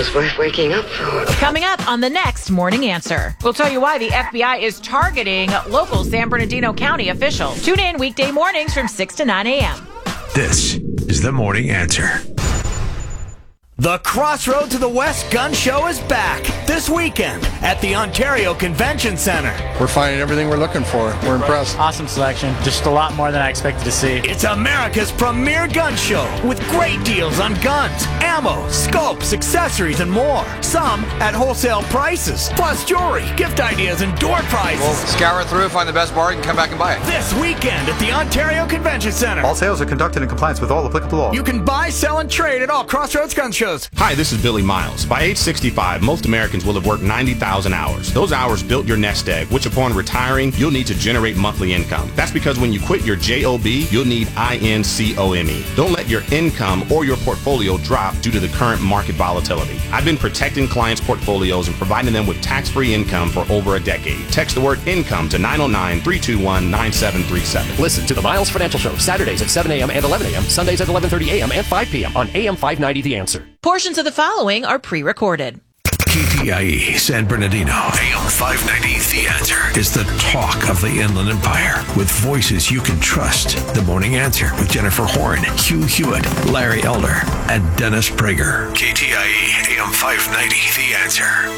was worth waking up for. Coming up on the next Morning Answer, we'll tell you why the FBI is targeting local San Bernardino County officials. Tune in weekday mornings from 6 to 9 a.m. This is the Morning Answer. The Crossroad to the West Gun Show is back this weekend at the Ontario Convention Center. We're finding everything we're looking for. We're impressed. Awesome selection. Just a lot more than I expected to see. It's America's premier gun show with great deals on guns, ammo, scopes, accessories, and more. Some at wholesale prices, plus jewelry, gift ideas, and door prizes. We'll scour through, find the best bargain, come back and buy it. This weekend at the Ontario Convention Center. All sales are conducted in compliance with all applicable law. You can buy, sell, and trade at all Crossroads gun shows. Hi, this is Billy Miles. By age 65, most Americans will have worked 90,000 hours. Those hours built your nest egg, which upon retiring, you'll need to generate monthly income. That's because when you quit your JOB, you'll need INCOME. Don't let your income or your portfolio drop due to the current market volatility. I've been protecting clients' portfolios and providing them with tax-free income for over a decade. Text the word income to 909-321-9737. Listen to the Miles Financial Show, Saturdays at 7 a.m. and 11 a.m., Sundays at 11:30 a.m. and 5 p.m. on AM 590 The Answer. Portions of the following are pre-recorded. KTIE San Bernardino, AM 590 The Answer is the talk of the Inland Empire with voices you can trust. The Morning Answer with Jennifer Horn, Hugh Hewitt, Larry Elder, and Dennis Prager. KTIE AM 590 The Answer.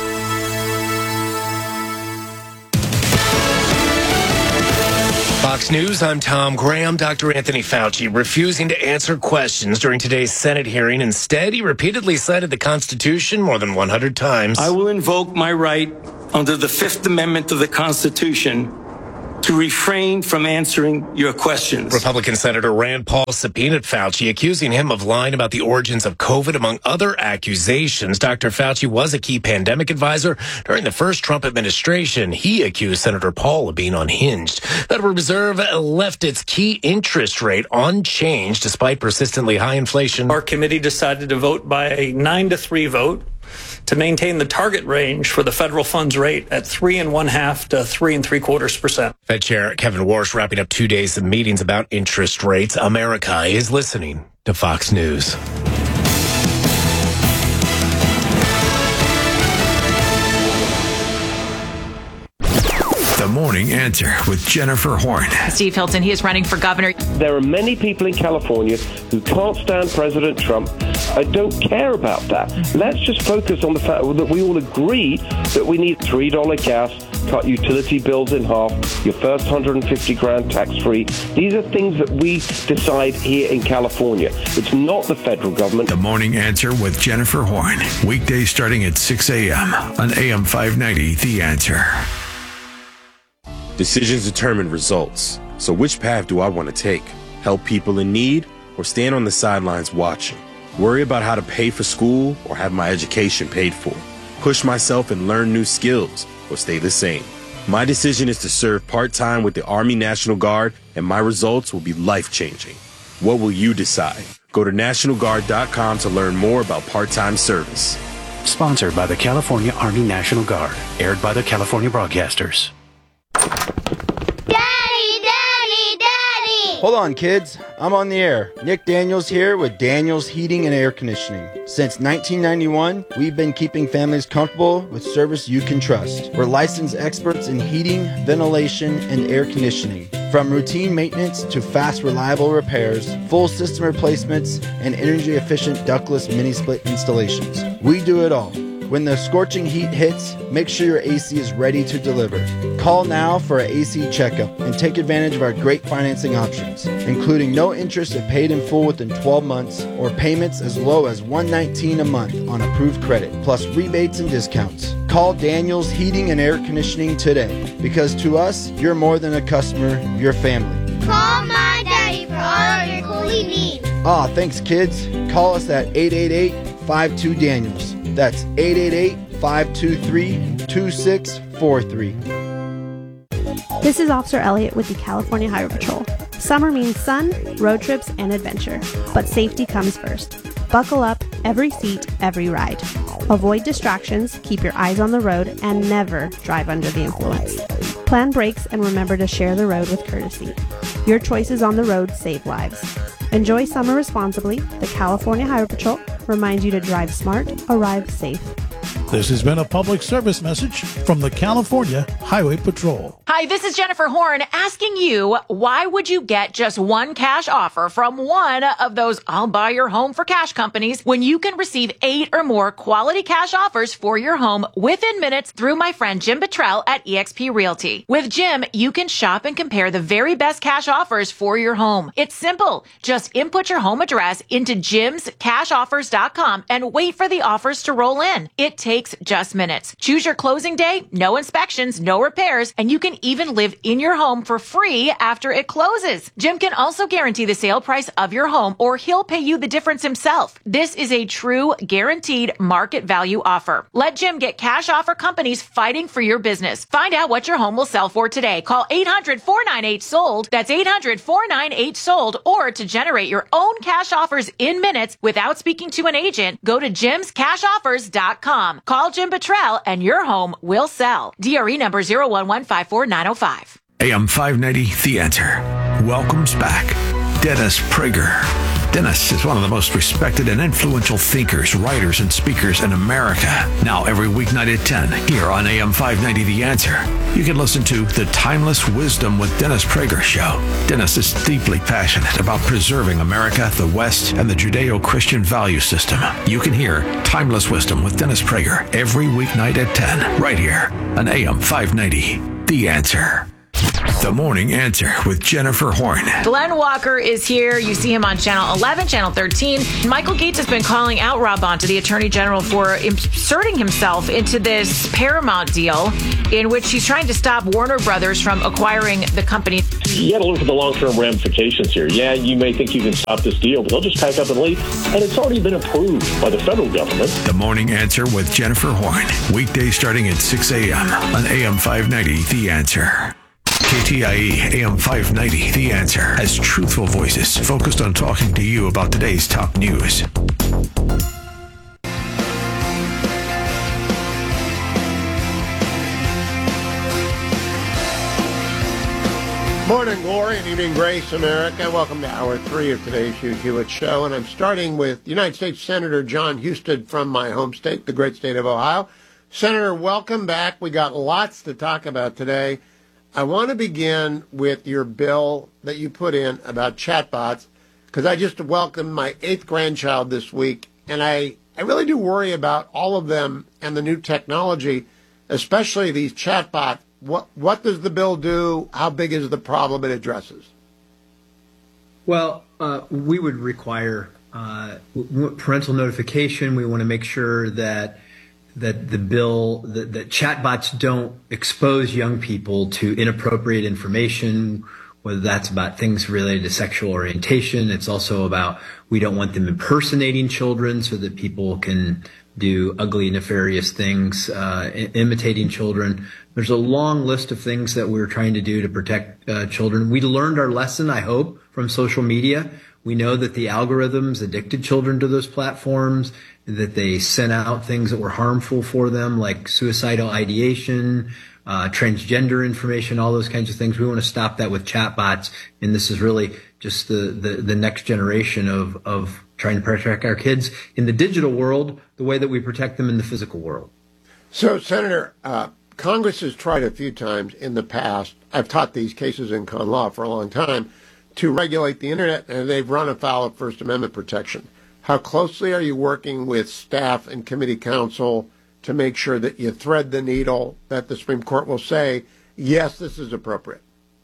Fox News, I'm Tom Graham. Dr. Anthony Fauci refusing to answer questions during today's Senate hearing. Instead, he repeatedly cited the Constitution more than 100 times. I will invoke my right under the Fifth Amendment of the Constitution to refrain from answering your questions. Republican Senator Rand Paul subpoenaed Fauci, accusing him of lying about the origins of COVID, among other accusations. Dr. Fauci was a key pandemic advisor during the first Trump administration. He accused Senator Paul of being unhinged. Federal Reserve left its key interest rate unchanged despite persistently high inflation. Our committee decided to vote by a 9-3 vote to maintain the target range for the federal funds rate at 3.5% to 3.75%. Fed Chair Kevin Warsh wrapping up 2 days of meetings about interest rates. America is listening to Fox News. The Morning Answer with Jennifer Horn. Steve Hilton, he is running for governor. There are many people in California who can't stand President Trump. I don't care about that. Let's just focus on the fact that we all agree that we need $3 gas, cut utility bills in half, your first $150,000 tax-free. These are things that we decide here in California. It's not the federal government. The Morning Answer with Jennifer Horn. Weekdays starting at 6 a.m. on AM 590 The Answer. Decisions determine results. So which path do I want to take? Help people in need or stand on the sidelines watching? Worry about how to pay for school or have my education paid for? Push myself and learn new skills or stay the same? My decision is to serve part-time with the Army National Guard, and my results will be life-changing. What will you decide? Go to NationalGuard.com to learn more about part-time service. Sponsored by the California Army National Guard. Aired by the California Broadcasters. Hold on, kids. I'm on the air. Nick Daniels here with Daniels Heating and Air Conditioning. Since 1991, we've been keeping families comfortable with service you can trust. We're licensed experts in heating, ventilation, and air conditioning. From routine maintenance to fast, reliable repairs, full system replacements, and energy-efficient ductless mini-split installations. We do it all. When the scorching heat hits, make sure your AC is ready to deliver. Call now for an AC checkup and take advantage of our great financing options, including no interest if paid in full within 12 months or payments as low as $119 a month on approved credit, plus rebates and discounts. Call Daniels Heating and Air Conditioning today, because to us, you're more than a customer, you're family. Call my daddy for all of your cooling needs. Thanks, kids. Call us at 888-52-DANIELS. That's 888-523-2643. This is Officer Elliott with the California Highway Patrol. Summer means sun, road trips, and adventure, but safety comes first. Buckle up, every seat, every ride. Avoid distractions, keep your eyes on the road, and never drive under the influence. Plan brakes and remember to share the road with courtesy. Your choices on the road save lives. Enjoy summer responsibly. The California Highway Patrol, reminds you to drive smart, arrive safe. This has been a public service message from the California Highway Patrol. Hi, this is Jennifer Horn asking you, why would you get just one cash offer from one of those I'll buy your home for cash companies when you can receive 8 or more quality cash offers for your home within minutes through my friend Jim Bottrell at eXp Realty. With Jim, you can shop and compare the very best cash offers for your home. It's simple. Just input your home address into jimscashoffers.com and wait for the offers to roll in. It takes just minutes. Choose your closing day, no inspections, no repairs, and you can even live in your home for free after it closes. Jim can also guarantee the sale price of your home, or he'll pay you the difference himself. This is a true guaranteed market value offer. Let Jim get cash offer companies fighting for your business. Find out what your home will sell for today. Call 800-498-SOLD. That's 800-498-SOLD. Or to generate your own cash offers in minutes without speaking to an agent, go to jimscashoffers.com. Call Jim Bottrell and your home will sell. DRE number 01154-905. AM 590, The Answer. Welcomes back Dennis Prager. Dennis is one of the most respected and influential thinkers, writers, and speakers in America. Now every weeknight at 10 here on AM 590, The Answer. You can listen to The Timeless Wisdom with Dennis Prager show. Dennis is deeply passionate about preserving America, the West, and the Judeo-Christian value system. You can hear Timeless Wisdom with Dennis Prager every weeknight at 10 right here on AM 590, The Answer. The Morning Answer with Jennifer Horn. Glenn Walker is here. You see him on Channel 11, Channel 13. Michael Gaetz has been calling out Rob Bonta, the Attorney General, for inserting himself into this Paramount deal in which he's trying to stop Warner Brothers from acquiring the company. You got to look at the long-term ramifications here. Yeah, you may think you can stop this deal, but they'll just pack up and leave. And it's already been approved by the federal government. The Morning Answer with Jennifer Horn. Weekdays starting at 6 a.m. on AM 590, The Answer. KTIE AM 590, The Answer, has truthful voices focused on talking to you about today's top news. Morning glory and evening grace, America. Welcome to Hour 3 of today's Hugh Hewitt Show. And I'm starting with United States Senator John Husted from my home state, the great state of Ohio. Senator, welcome back. We got lots to talk about today. I want to begin with your bill that you put in about chatbots, because I just welcomed my 8th grandchild this week, and I really do worry about all of them and the new technology, especially these chatbots. What does the bill do? How big is the problem it addresses? Well, we would require parental notification. We want to make sure that the bill, that chatbots don't expose young people to inappropriate information, whether that's about things related to sexual orientation. It's also about, we don't want them impersonating children so that people can do ugly, nefarious things, imitating children. There's a long list of things that we're trying to do to protect children. We learned our lesson, I hope, from social media. We know that the algorithms addicted children to those platforms, that they sent out things that were harmful for them, like suicidal ideation, transgender information, all those kinds of things. We want to stop that with chatbots, and this is really just the next generation of trying to protect our kids in the digital world the way that we protect them in the physical world. So, Senator, Congress has tried a few times in the past, I've taught these cases in con law for a long time, to regulate the Internet, and they've run afoul of First Amendment protection. How closely are you working with staff and committee counsel to make sure that you thread the needle, that the Supreme Court will say, yes, this is appropriate?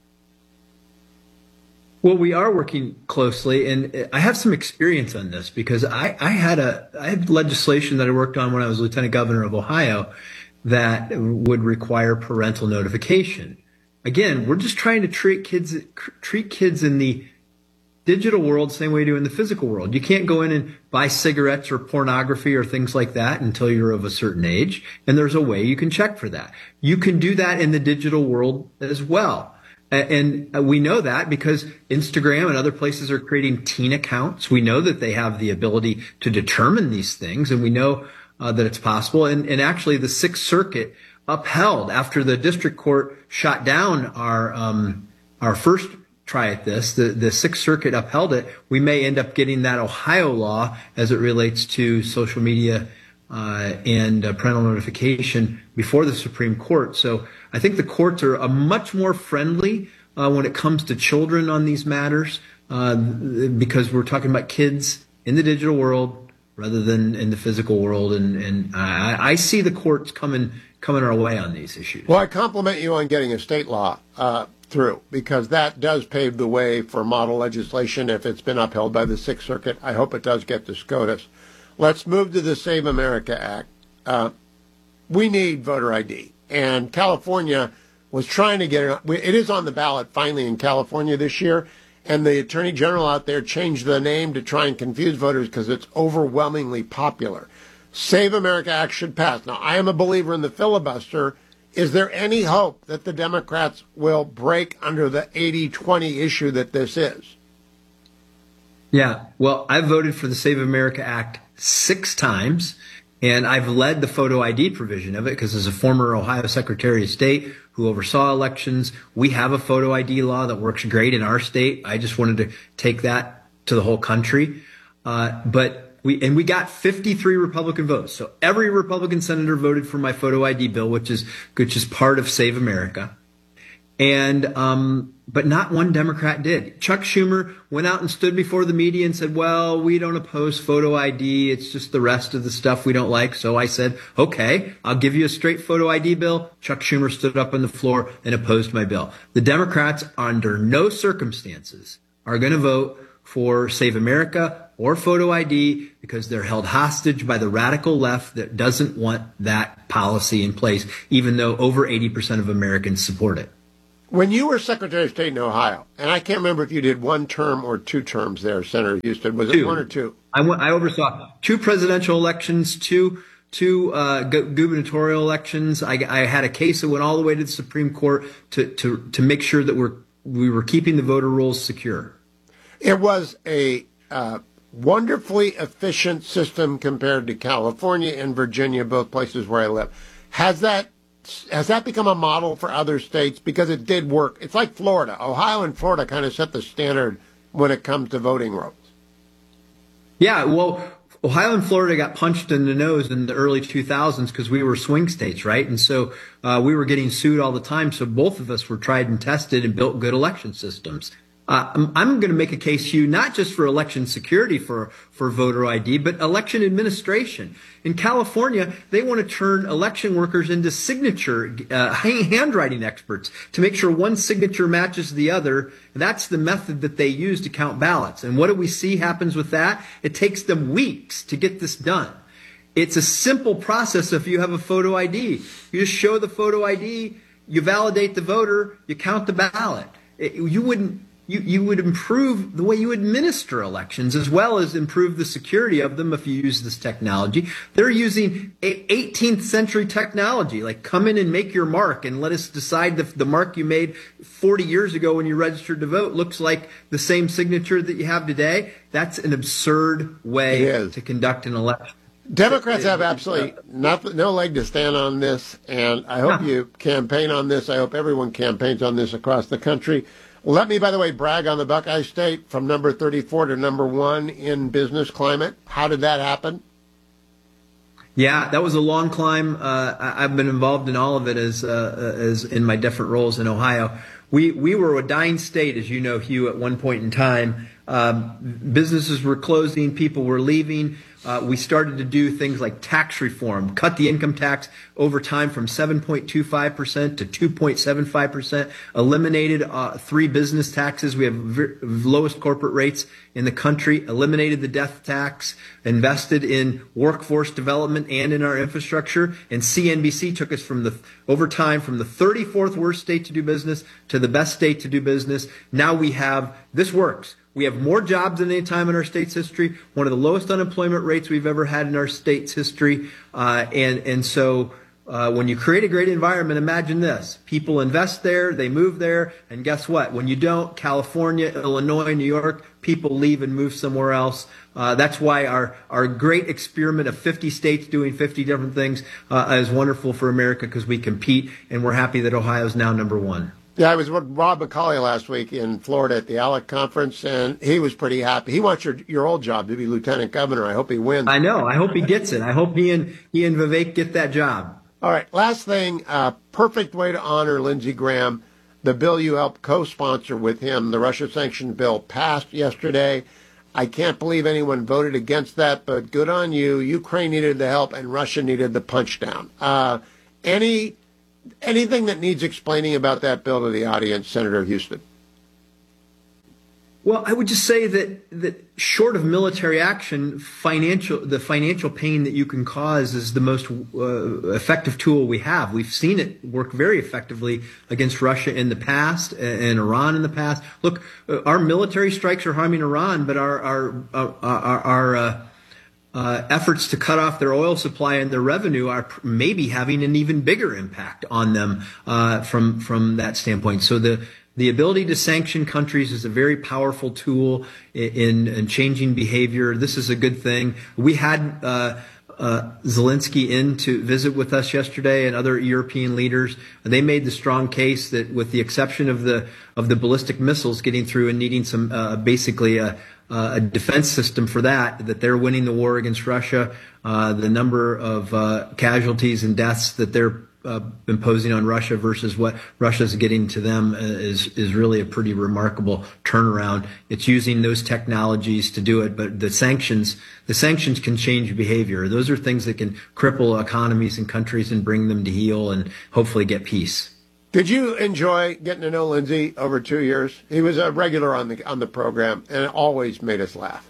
Well, we are working closely, and I have some experience on this because I had legislation that I worked on when I was Lieutenant Governor of Ohio that would require parental notification. Again, we're just trying to treat kids in the digital world the same way we do in the physical world. You can't go in and buy cigarettes or pornography or things like that until you're of a certain age, and there's a way you can check for that. You can do that in the digital world as well. And we know that because Instagram and other places are creating teen accounts. We know that they have the ability to determine these things, and we know that it's possible. And actually, the Sixth Circuit upheld, after the district court shot down our first try at this. The Sixth Circuit upheld it. We may end up getting that Ohio law as it relates to social media and parental notification before the Supreme Court. So I think the courts are much more friendly when it comes to children on these matters because we're talking about kids in the digital world rather than in the physical world. And I see the courts coming our way on these issues. Well, I compliment you on getting a state law through, because that does pave the way for model legislation if it's been upheld by the Sixth Circuit. I hope it does get to SCOTUS. Let's move to the Save America Act. We need voter ID, and California was trying to get it. It is on the ballot finally in California this year, and the Attorney General out there changed the name to try and confuse voters because it's overwhelmingly popular. Save America Act should pass. Now, I am a believer in the filibuster. Is there any hope that the Democrats will break under the 80-20 issue that this is? Yeah, well, I voted for the Save America Act 6 times, and I've led the photo ID provision of it because as a former Ohio Secretary of State who oversaw elections, we have a photo ID law that works great in our state. I just wanted to take that to the whole country. But we got 53 Republican votes. So every Republican senator voted for my photo ID bill, which is part of Save America. And but not one Democrat did. Chuck Schumer went out and stood before the media and said, well, we don't oppose photo ID. It's just the rest of the stuff we don't like. So I said, okay, I'll give you a straight photo ID bill. Chuck Schumer stood up on the floor and opposed my bill. The Democrats, under no circumstances, are going to vote for Save America or photo ID because they're held hostage by the radical left that doesn't want that policy in place, even though over 80% of Americans support it. When you were Secretary of State in Ohio, and I can't remember if you did 1 term or 2 terms there, Senator Houston, was it 1 or 2? I oversaw 2 presidential elections, 2 gubernatorial elections. I had a case that went all the way to the Supreme Court to make sure that we were keeping the voter rolls secure. It was a wonderfully efficient system compared to California and Virginia, both places where I live. Has that become a model for other states? Because it did work. It's like Florida. Ohio and Florida kind of set the standard when it comes to voting rolls. Yeah, well, Ohio and Florida got punched in the nose in the early 2000s because we were swing states, right? And so we were getting sued all the time. So both of us were tried and tested and built good election systems. I'm going to make a case, Hugh, not just for election security for voter ID, but election administration. In California, they want to turn election workers into signature handwriting experts to make sure one signature matches the other. That's the method that they use to count ballots. And what do we see happens with that? It takes them weeks to get this done. It's a simple process if you have a photo ID. You just show the photo ID, you validate the voter, you count the ballot. You would improve the way you administer elections as well as improve the security of them if you use this technology. They're using 18th century technology, like come in and make your mark and let us decide if the mark you made 40 years ago when you registered to vote looks like the same signature that you have today. That's an absurd way to conduct an election. Democrats have absolutely no leg to stand on this, and I hope you campaign on this. I hope everyone campaigns on this across the country. Let me, by the way, brag on the Buckeye State from number 34 to number 1 in business climate. How did that happen? Yeah, that was a long climb. I've been involved in all of it as in my different roles in Ohio. We were a dying state, as you know, Hugh, at one point in time. Businesses were closing, people were leaving. We started to do things like tax reform, cut the income tax over time from 7.25% to 2.75%, eliminated 3 business taxes. We have lowest corporate rates in the country, eliminated the death tax, invested in workforce development and in our infrastructure. And CNBC took us over time from the 34th worst state to do business to the best state to do business. Now this works. We have more jobs than any time in our state's history, one of the lowest unemployment rates we've ever had in our state's history. And so when you create a great environment, imagine this. People invest there, they move there, and guess what? When you don't, California, Illinois, New York, people leave and move somewhere else. That's why our great experiment of 50 states doing 50 different things is wonderful for America because we compete, and we're happy that Ohio is now number 1. Yeah, I was with Rob McCauley last week in Florida at the ALEC conference, and he was pretty happy. He wants your old job to be lieutenant governor. I hope he wins. I know. I hope he gets it. I hope he and Vivek get that job. All right, last thing, perfect way to honor Lindsey Graham. The bill you helped co-sponsor with him, the Russia sanction bill, passed yesterday. I can't believe anyone voted against that, but good on you. Ukraine needed the help, and Russia needed the punchdown. Anything that needs explaining about that bill to the audience, Senator Houston? Well, I would just say that short of military action, the financial pain that you can cause is the most effective tool we have. We've seen it work very effectively against Russia in the past and Iran in the past. Look, our military strikes are harming Iran, but our efforts to cut off their oil supply and their revenue are maybe having an even bigger impact on them from that standpoint. So the ability to sanction countries is a very powerful tool in changing behavior. This is a good thing. We had Zelensky in to visit with us yesterday and other European leaders. They made the strong case that with the exception of the ballistic missiles getting through and needing some basically a defense system for that they're winning the war against Russia. The number of casualties and deaths that they're imposing on Russia versus what Russia's getting to them is really a pretty remarkable turnaround. It's using those technologies to do it, but the sanctions can change behavior. Those are things that can cripple economies and countries and bring them to heel and hopefully get peace. Did you enjoy getting to know Lindsey over 2 years? He was a regular on the program and it always made us laugh.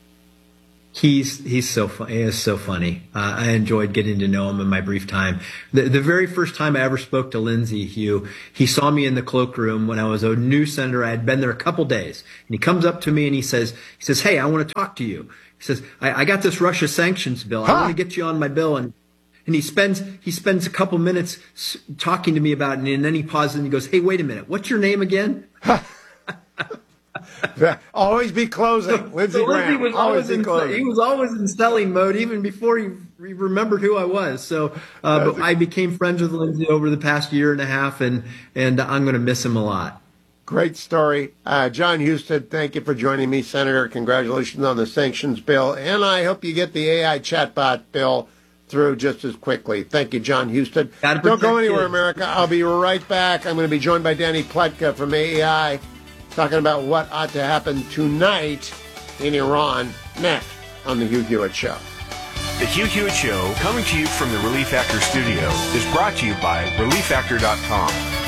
He's so funny. He is so funny. I enjoyed getting to know him in my brief time. The very first time I ever spoke to Lindsey, Hugh, he saw me in the cloakroom when I was a new senator. I had been there a couple days, and he comes up to me and he says, "Hey, I want to talk to you." He says, "I got this Russia sanctions bill. I want to get you on my bill." And he spends a couple minutes talking to me about it, and then he pauses and he goes, "Hey, wait a minute. What's your name again?" Always be closing. Lindsey Graham was always in closing. He was always in selling mode, even before he remembered who I was. So, but I became friends with Lindsey over the past year and a half, and I'm going to miss him a lot. Great story. John Houston, thank you for joining me, Senator. Congratulations on the sanctions bill, and I hope you get the AI chatbot bill through just as quickly. Thank you, John Houston. Don't go anywhere, America. I'll be right back. I'm going to be joined by Danny Pletka from AEI, talking about what ought to happen tonight in Iran, next on The Hugh Hewitt Show. The Hugh Hewitt Show, coming to you from the Relief Factor studio, is brought to you by ReliefFactor.com.